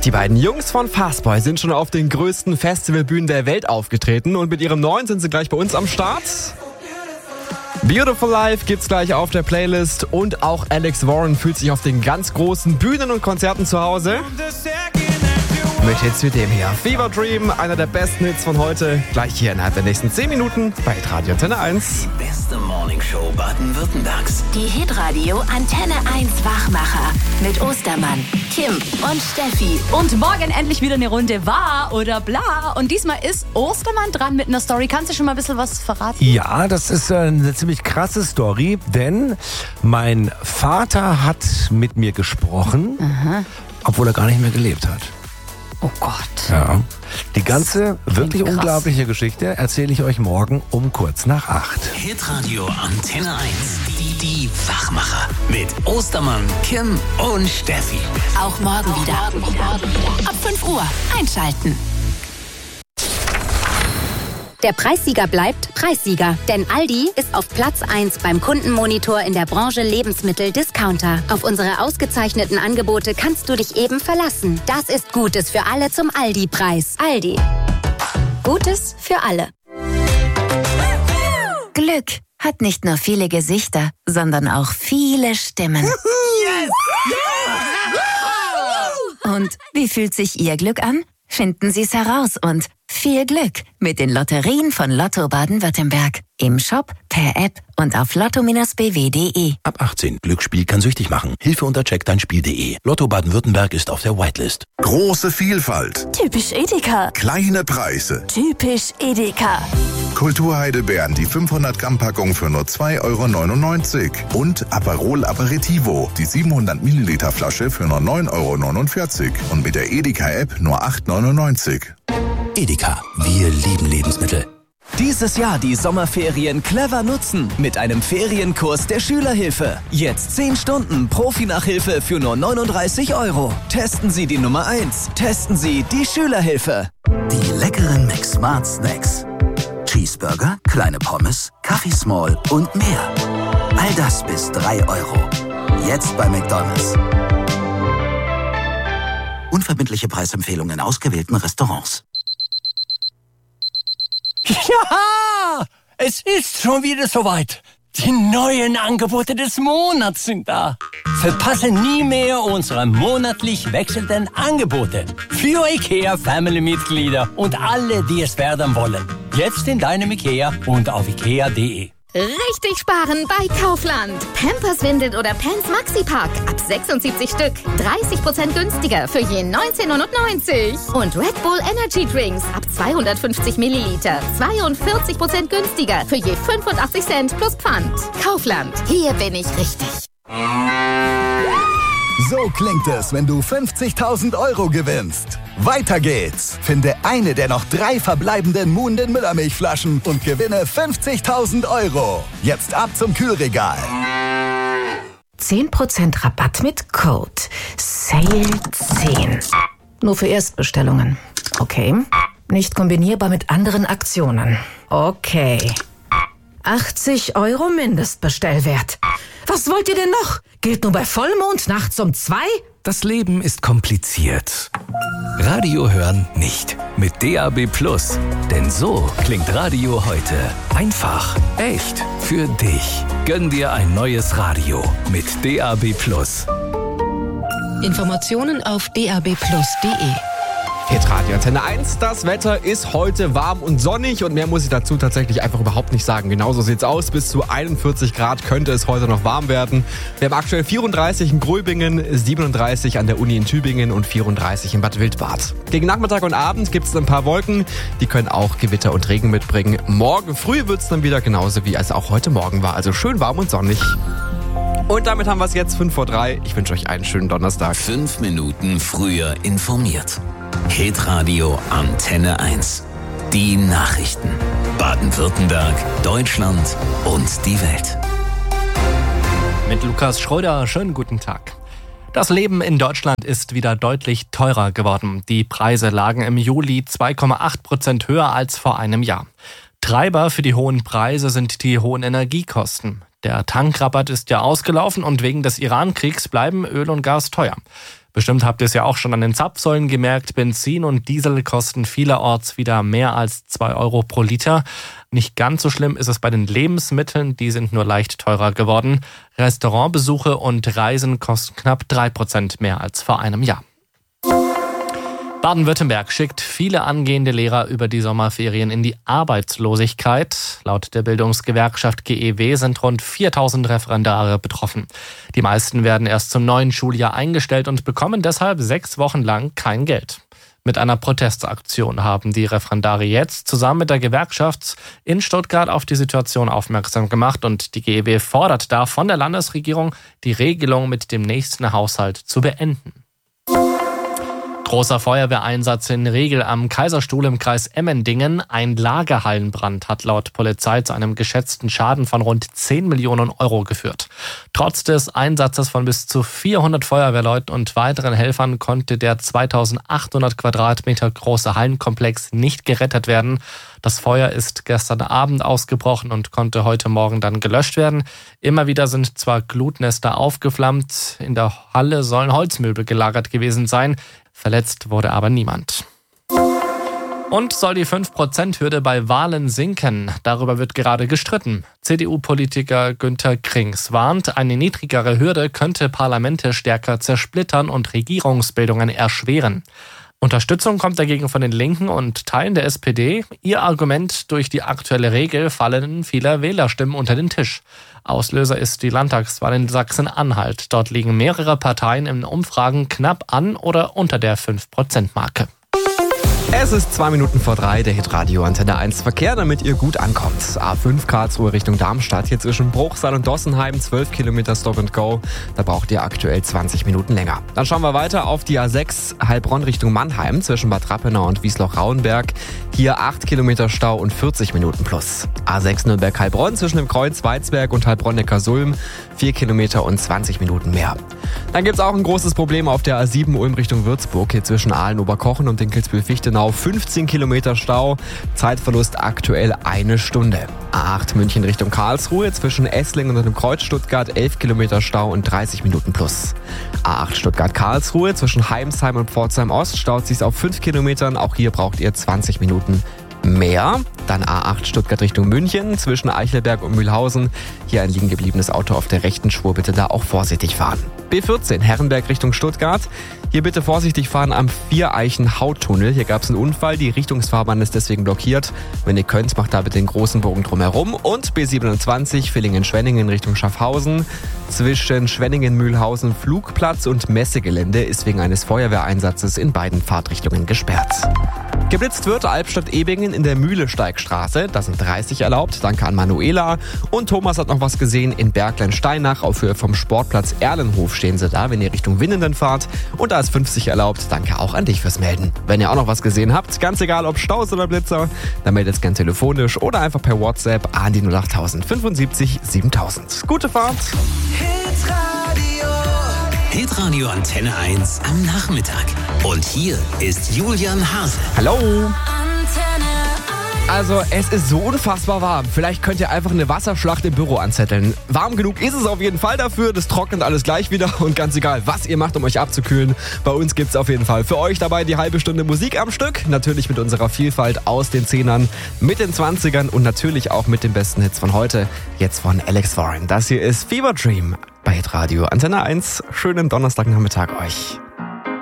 Die beiden Jungs von Fastboy sind schon auf den größten Festivalbühnen der Welt aufgetreten und mit ihrem neuen sind sie gleich bei uns am Start. Beautiful Life gibt's gleich auf der Playlist und auch Alex Warren fühlt sich auf den ganz großen Bühnen und Konzerten zu Hause. Mit Hits wie dem hier. Fever Dream, einer der besten Hits von heute. Gleich hier innerhalb der nächsten 10 Minuten bei Radio Antenne 1. Die beste Morningshow Baden-Württembergs. Die Hitradio Antenne 1 Wachmacher mit Ostermann, Kim und Steffi. Und morgen endlich wieder eine Runde Wahr oder Bla. Und diesmal ist Ostermann dran mit einer Story. Kannst du schon mal ein bisschen was verraten? Ja, das ist eine ziemlich krasse Story, denn mein Vater hat mit mir gesprochen, obwohl er gar nicht mehr gelebt hat. Oh Gott. Ja. Die ganze wirklich krass. unglaubliche Geschichte erzähle ich euch morgen um kurz nach 8. Hitradio Antenne 1. Die Wachmacher. Mit Ostermann, Kim und Steffi. Auch morgen wieder. Ab 5 Uhr einschalten. Der Preissieger bleibt Preissieger, denn Aldi ist auf Platz 1 beim Kundenmonitor in der Branche Lebensmittel-Discounter. Auf unsere ausgezeichneten Angebote kannst du dich eben verlassen. Das ist Gutes für alle zum Aldi-Preis. Aldi. Gutes für alle. Glück hat nicht nur viele Gesichter, sondern auch viele Stimmen. Und wie fühlt sich Ihr Glück an? Finden Sie es heraus und viel Glück mit den Lotterien von Lotto Baden-Württemberg. Im Shop, per App und auf lotto-bw.de. Ab 18. Glücksspiel kann süchtig machen. Hilfe unter checkdeinspiel.de. Lotto Baden-Württemberg ist auf der Whitelist. Große Vielfalt. Typisch Edeka. Kleine Preise. Typisch Edeka. Kulturheidelbeeren, die 500 Gramm Packung für nur 2,99 € und Aperol Aperitivo, die 700 Milliliter Flasche für nur 9,49 € und mit der Edeka-App nur 8,99 €. Edeka. Wir lieben Lebensmittel. Dieses Jahr die Sommerferien clever nutzen mit einem Ferienkurs der Schülerhilfe. Jetzt 10 Stunden Profi-Nachhilfe für nur 39 €. Testen Sie die Nummer 1. Testen Sie die Schülerhilfe. Die leckeren McSmart Snacks. Cheeseburger, kleine Pommes, Kaffee Small und mehr. All das bis 3 €. Jetzt bei McDonald's. Unverbindliche Preisempfehlungen in ausgewählten Restaurants. Ja, es ist schon wieder soweit. Die neuen Angebote des Monats sind da. Verpasse nie mehr unsere monatlich wechselnden Angebote. Für IKEA-Family-Mitglieder und alle, die es werden wollen. Jetzt in deinem IKEA und auf ikea.de. Richtig sparen bei Kaufland. Pampers Windel oder Pants Maxi-Pack ab 76 Stück. 30% günstiger für je 19,99 €. Und Red Bull Energy Drinks ab 250 Milliliter. 42% günstiger für je 85 Cent plus Pfand. Kaufland. Hier bin ich richtig. So klingt es, wenn du 50.000 € gewinnst. Weiter geht's. Finde eine der noch 3 verbleibenden Muhnden Müllermilchflaschen und gewinne 50.000 €. Jetzt ab zum Kühlregal. 10% Rabatt mit Code SALE10. Nur für Erstbestellungen. Okay. Nicht kombinierbar mit anderen Aktionen. Okay. 80 € Mindestbestellwert. Was wollt ihr denn noch? Gilt nur bei Vollmond nachts um 2? Das Leben ist kompliziert. Radio hören nicht. Mit DAB+. Denn so klingt Radio heute. Einfach, echt, für dich. Gönn dir ein neues Radio mit DAB+. Informationen auf dab+.de. Hitradio Antenne 1, das Wetter ist heute warm und sonnig und mehr muss ich dazu tatsächlich einfach überhaupt nicht sagen. Genauso sieht's aus, bis zu 41 Grad könnte es heute noch warm werden. Wir haben aktuell 34 in Gröbingen, 37 an der Uni in Tübingen und 34 in Bad Wildbad. Gegen Nachmittag und Abend gibt's ein paar Wolken, die können auch Gewitter und Regen mitbringen. Morgen früh wird's dann wieder genauso wie es auch heute Morgen war, also schön warm und sonnig. Und damit haben wir es jetzt 2:05 3. Ich wünsche euch einen schönen Donnerstag. 5 Minuten früher informiert. Hitradio Antenne 1. Die Nachrichten. Baden-Württemberg, Deutschland und die Welt. Mit Lukas Schröder, schönen guten Tag. Das Leben in Deutschland ist wieder deutlich teurer geworden. Die Preise lagen im Juli 2,8% höher als vor einem Jahr. Treiber für die hohen Preise sind die hohen Energiekosten. Der Tankrabatt ist ja ausgelaufen und wegen des Iran-Kriegs bleiben Öl und Gas teuer. Bestimmt habt ihr es ja auch schon an den Zapfsäulen gemerkt, Benzin und Diesel kosten vielerorts wieder mehr als 2 Euro pro Liter. Nicht ganz so schlimm ist es bei den Lebensmitteln, die sind nur leicht teurer geworden. Restaurantbesuche und Reisen kosten knapp 3% mehr als vor einem Jahr. Baden-Württemberg schickt viele angehende Lehrer über die Sommerferien in die Arbeitslosigkeit. Laut der Bildungsgewerkschaft GEW sind rund 4000 Referendare betroffen. Die meisten werden erst zum neuen Schuljahr eingestellt und bekommen deshalb 6 Wochen lang kein Geld. Mit einer Protestaktion haben die Referendare jetzt zusammen mit der Gewerkschaft in Stuttgart auf die Situation aufmerksam gemacht und die GEW fordert da von der Landesregierung, die Regelung mit dem nächsten Haushalt zu beenden. Großer Feuerwehreinsatz in Regel am Kaiserstuhl im Kreis Emmendingen. Ein Lagerhallenbrand hat laut Polizei zu einem geschätzten Schaden von rund 10 Millionen Euro geführt. Trotz des Einsatzes von bis zu 400 Feuerwehrleuten und weiteren Helfern konnte der 2800 Quadratmeter große Hallenkomplex nicht gerettet werden. Das Feuer ist gestern Abend ausgebrochen und konnte heute Morgen dann gelöscht werden. Immer wieder sind zwar Glutnester aufgeflammt, in der Halle sollen Holzmöbel gelagert gewesen sein. Verletzt wurde aber niemand. Und soll die 5%-Hürde bei Wahlen sinken? Darüber wird gerade gestritten. CDU-Politiker Günther Krings warnt, eine niedrigere Hürde könnte Parlamente stärker zersplittern und Regierungsbildungen erschweren. Unterstützung kommt dagegen von den Linken und Teilen der SPD. Ihr Argument, durch die aktuelle Regel fallen viele Wählerstimmen unter den Tisch. Auslöser ist die Landtagswahl in Sachsen-Anhalt. Dort liegen mehrere Parteien in Umfragen knapp an oder unter der 5%-Marke. Es ist 2 Minuten vor 3, der Hitradio Antenne 1 Verkehr, damit ihr gut ankommt. A5 Karlsruhe Richtung Darmstadt, hier zwischen Bruchsal und Dossenheim, 12 Kilometer Stop and Go. Da braucht ihr aktuell 20 Minuten länger. Dann schauen wir weiter auf die A6 Heilbronn Richtung Mannheim, zwischen Bad Rappenau und Wiesloch-Rauenberg. Hier 8 Kilometer Stau und 40 Minuten plus. A6 Nürnberg-Heilbronn zwischen dem Kreuz Weizberg und Heilbronn-Neckarsulm, 4 Kilometer und 20 Minuten mehr. Dann gibt's auch ein großes Problem auf der A7 Ulm Richtung Würzburg, hier zwischen Aalen-Oberkochen und Dinkelsbühl-Fichtenau. 15 Kilometer Stau, Zeitverlust aktuell 1 Stunde. A8 München Richtung Karlsruhe, zwischen Esslingen und dem Kreuz Stuttgart 11 Kilometer Stau und 30 Minuten plus. A8 Stuttgart-Karlsruhe, zwischen Heimsheim und Pforzheim Ost staut sich's auf 5 Kilometern, auch hier braucht ihr 20 Minuten mehr. Dann A8 Stuttgart Richtung München, zwischen Eichelberg und Mühlhausen. Hier ein liegen gebliebenes Auto auf der rechten Spur, bitte da auch vorsichtig fahren. B14 Herrenberg Richtung Stuttgart. Hier bitte vorsichtig fahren am Viereichen-Hauttunnel. Hier gab es einen Unfall, die Richtungsfahrbahn ist deswegen blockiert. Wenn ihr könnt, macht da bitte den großen Bogen drumherum. Und B27 Villingen-Schwenningen Richtung Schaffhausen. Zwischen Schwenningen-Mühlhausen Flugplatz und Messegelände ist wegen eines Feuerwehreinsatzes in beiden Fahrtrichtungen gesperrt. Geblitzt wird Albstadt-Ebingen in der Mühlesteigstraße. Da sind 30 erlaubt. Danke an Manuela. Und Thomas hat noch was gesehen in Berglein-Steinach. Auf Höhe vom Sportplatz Erlenhof stehen sie da, wenn ihr Richtung Winnenden fahrt. Und da ist 50 erlaubt. Danke auch an dich fürs Melden. Wenn ihr auch noch was gesehen habt, ganz egal ob Staus oder Blitzer, dann meldet es gern telefonisch oder einfach per WhatsApp an die 08000 75 7000. Gute Fahrt! Hitradio Antenne 1 am Nachmittag. Und hier ist Julian Hase. Hallo! Also, es ist so unfassbar warm. Vielleicht könnt ihr einfach eine Wasserschlacht im Büro anzetteln. Warm genug ist es auf jeden Fall dafür. Das trocknet alles gleich wieder. Und ganz egal, was ihr macht, um euch abzukühlen, bei uns gibt's auf jeden Fall für euch dabei die halbe Stunde Musik am Stück. Natürlich mit unserer Vielfalt aus den 10ern, mit den 20ern und natürlich auch mit den besten Hits von heute. Jetzt von Alex Warren. Das hier ist Fever Dream bei Hitradio Antenne 1. Schönen Donnerstagnachmittag euch.